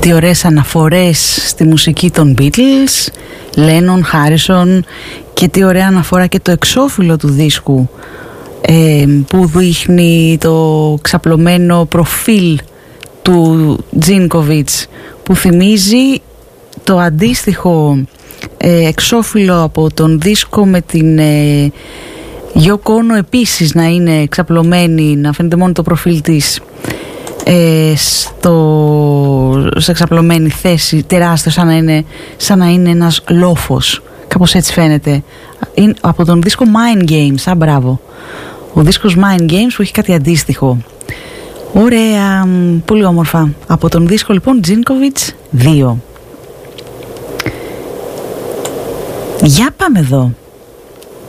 Τι ωραίες αναφορές στη μουσική των Beatles, Lennon, Harrison, και τι ωραία αναφορά και το εξώφυλλο του δίσκου που δείχνει το ξαπλωμένο προφίλ του Τζίνκοβιτς, που θυμίζει το αντίστοιχο εξώφυλλο από τον δίσκο με την Yoko Ono επίσης να είναι ξαπλωμένη, να φαίνεται μόνο το προφίλ της σε ξαπλωμένη θέση, τεράστιο, σαν να είναι ένας λόφος, κάπως έτσι φαίνεται. Είναι από τον δίσκο Mind Games, μπράβο, ο δίσκος Mind Games που έχει κάτι αντίστοιχο. Ωραία, πολύ όμορφα. Από τον δίσκο λοιπόν Τζίνκοβιτς 2. Για πάμε εδώ.